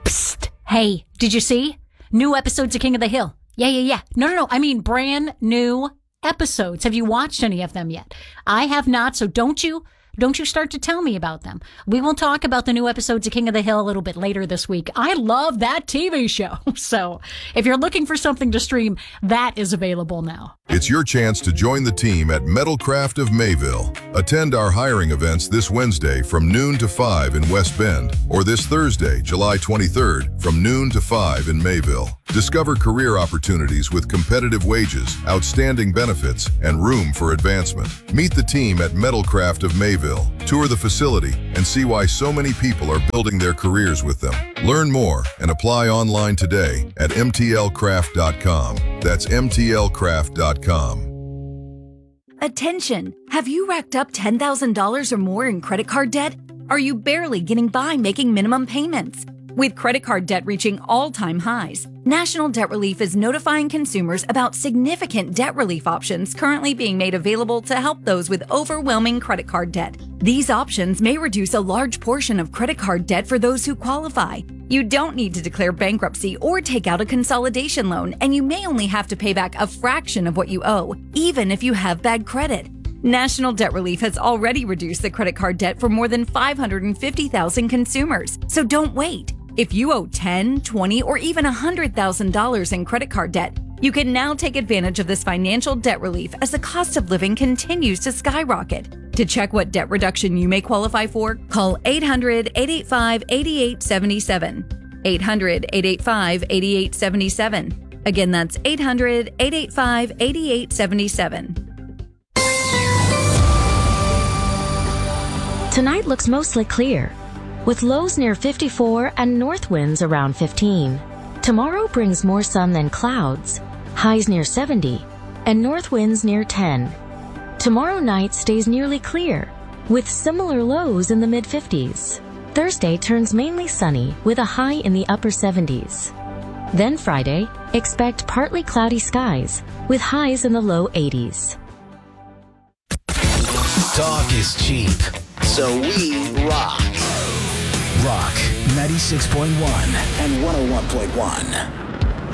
Psst. Hey, did you see? New episodes of King of the Hill. Yeah. No. I mean, brand new episodes. Have you watched any of them yet? I have not, so don't you start to tell me about them. We will talk about the new episodes of King of the Hill a little bit later this week. I love that TV show. So if you're looking for something to stream, that is available now. It's your chance to join the team at Metalcraft of Mayville. Attend our hiring events this Wednesday from noon to 5 in West Bend, or this Thursday, July 23rd, from noon to 5 in Mayville. Discover career opportunities with competitive wages, outstanding benefits, and room for advancement. Meet the team at Metalcraft of Mayville. Tour the facility and see why so many people are building their careers with them. Learn more and apply online today at mtlcraft.com. That's mtlcraft.com. Attention! Have you racked up $10,000 or more in credit card debt? Are you barely getting by making minimum payments? With credit card debt reaching all-time highs, National Debt Relief is notifying consumers about significant debt relief options currently being made available to help those with overwhelming credit card debt. These options may reduce a large portion of credit card debt for those who qualify. You don't need to declare bankruptcy or take out a consolidation loan, and you may only have to pay back a fraction of what you owe, even if you have bad credit. National Debt Relief has already reduced the credit card debt for more than 550,000 consumers, so don't wait. If you owe $10,000, $20,000, or even $100,000 in credit card debt, you can now take advantage of this financial debt relief as the cost of living continues to skyrocket. To check what debt reduction you may qualify for, call 800-885-8877. 800-885-8877. Again, that's 800-885-8877. Tonight looks mostly clear, with lows near 54 and north winds around 15. Tomorrow brings more sun than clouds, highs near 70, and north winds near 10. Tomorrow night stays nearly clear, with similar lows in the mid-50s. Thursday turns mainly sunny, with a high in the upper 70s. Then Friday, expect partly cloudy skies, with highs in the low 80s. Talk is cheap, so we rock. Rock 96.1 and 101.1.